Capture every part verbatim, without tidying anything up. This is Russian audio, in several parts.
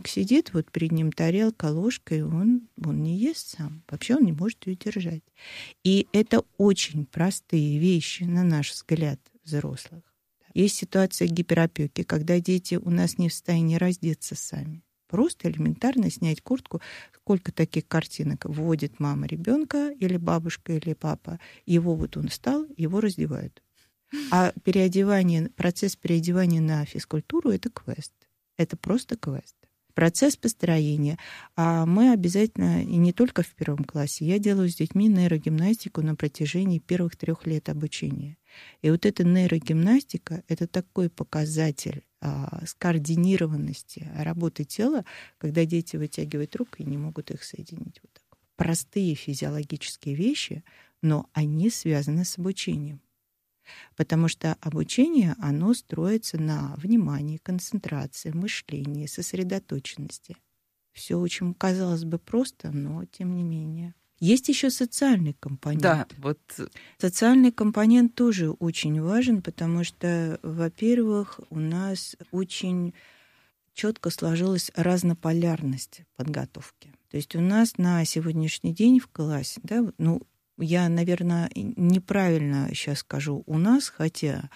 ребенок сидит, вот перед ним тарелка, ложка, и он, он не ест сам. Вообще он не может ее держать. И это очень простые вещи, на наш взгляд, взрослых. Есть ситуация гиперопеки, когда дети у нас не в состоянии раздеться сами. Просто элементарно снять куртку. Сколько таких картинок вводит мама ребенка или бабушка, или папа. Его вот он встал, его раздевают. А переодевание, процесс переодевания на физкультуру — это квест. Это просто квест. Процесс построения. А мы обязательно, и не только в первом классе, я делаю с детьми нейрогимнастику на протяжении первых трех лет обучения. И вот эта нейрогимнастика — это такой показатель а, скоординированности работы тела, когда дети вытягивают руки и не могут их соединить. Вот так. Простые физиологические вещи, но они связаны с обучением. Потому что обучение, оно строится на внимании, концентрации, мышлении, сосредоточенности. Все очень, казалось бы, просто, но тем не менее. Есть еще социальный компонент. Да, вот. Социальный компонент тоже очень важен, потому что, во-первых, у нас очень четко сложилась разнополярность подготовки. То есть у нас на сегодняшний день в классе, да, ну, я, наверное, неправильно сейчас скажу «у нас», хотя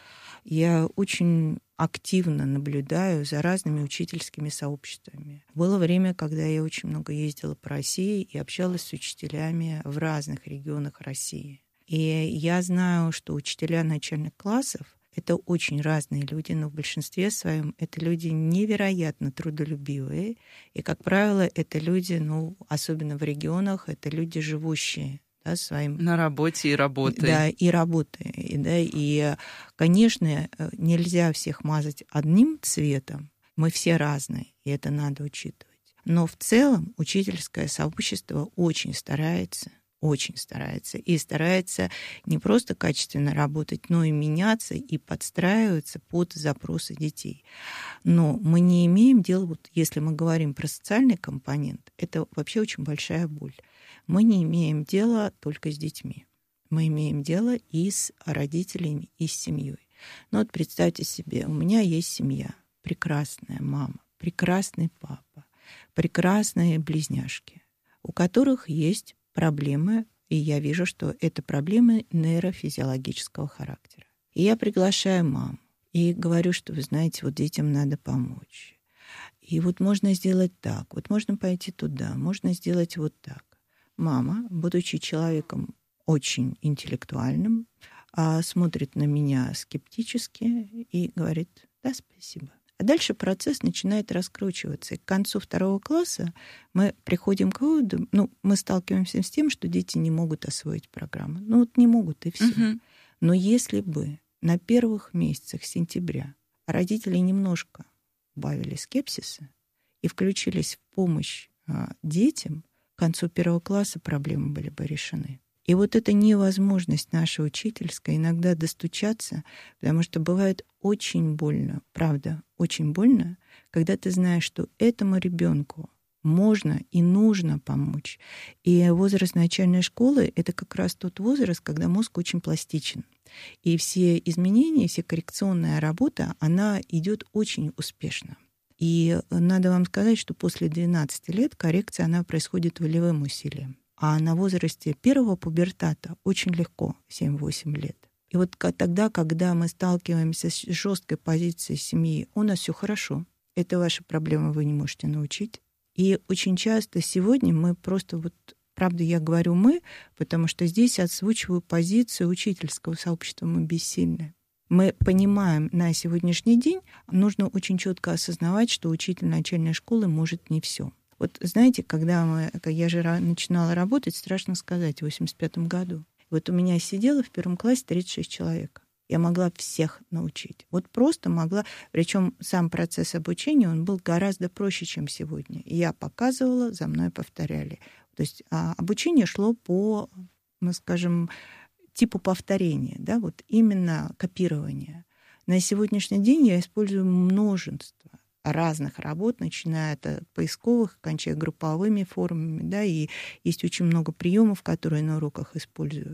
я очень активно наблюдаю за разными учительскими сообществами. Было время, когда я очень много ездила по России и общалась с учителями в разных регионах России. И я знаю, что учителя начальных классов — это очень разные люди, но в большинстве своем это люди невероятно трудолюбивые. И, как правило, это люди, ну, особенно в регионах, это люди, живущие, да, своим... На работе и работой. Да, и работой. И, да, и, конечно, нельзя всех мазать одним цветом. Мы все разные, и это надо учитывать. Но в целом учительское сообщество очень старается, очень старается. И старается не просто качественно работать, но и меняться, и подстраиваться под запросы детей. Но мы не имеем дела, вот если мы говорим про социальный компонент, это вообще очень большая боль. Мы не имеем дела только с детьми. Мы имеем дело и с родителями, и с семьей. Ну вот представьте себе, у меня есть семья, прекрасная мама, прекрасный папа, прекрасные близняшки, у которых есть проблемы, и я вижу, что это проблемы нейрофизиологического характера. И я приглашаю маму и говорю, что, вы знаете, вот детям надо помочь. И вот можно сделать так, вот можно пойти туда, можно сделать вот так. Мама, будучи человеком очень интеллектуальным, смотрит на меня скептически и говорит: да, спасибо. А дальше процесс начинает раскручиваться. И к концу второго класса мы приходим к выводу, ну, мы сталкиваемся с тем, что дети не могут освоить программу. Ну, вот не могут, и все. Uh-huh. Но если бы на первых месяцах сентября родители немножко убавили скепсиса и включились в помощь а, детям, к концу первого класса проблемы были бы решены. И вот эта невозможность наша учительская иногда достучаться, потому что бывает очень больно, правда, очень больно, когда ты знаешь, что этому ребенку можно и нужно помочь. И возраст начальной школы — это как раз тот возраст, когда мозг очень пластичен. И все изменения, вся коррекционная работа, она идет очень успешно. И надо вам сказать, что после двенадцати лет коррекция, она происходит волевым усилием. А на возрасте первого пубертата очень легко, семь-восемь лет. И вот тогда, когда мы сталкиваемся с жесткой позицией семьи, у нас все хорошо, это ваша проблема, вы не можете научить. И очень часто сегодня мы просто вот, правда, я говорю «мы», потому что здесь озвучиваю позицию учительского сообщества, мы бессильны. Мы понимаем, на сегодняшний день нужно очень четко осознавать, что учитель начальной школы может не все. Вот знаете, когда мы, я же начинала работать, страшно сказать, в восемьдесят пятом году. Вот у меня сидело в первом классе тридцать шесть человек. Я могла всех научить. Вот просто могла. Причем сам процесс обучения, он был гораздо проще, чем сегодня. Я показывала, за мной повторяли. То есть а, обучение шло по, мы скажем, типу повторения, да, вот именно копирование. На сегодняшний день я использую множество разных работ, начиная от поисковых, кончая групповыми формами, да, и есть очень много приемов, которые на уроках использую.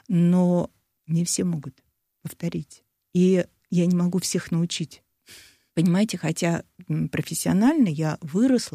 Но не все могут повторить. И я не могу всех научить. Понимаете, хотя профессионально я выросла